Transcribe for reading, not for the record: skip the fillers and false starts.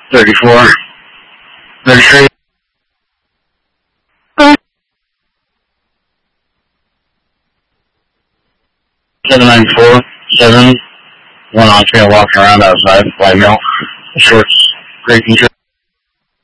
34, 33. 794, 7. One on trail walking around outside, white male, shorts, gray t-shirt.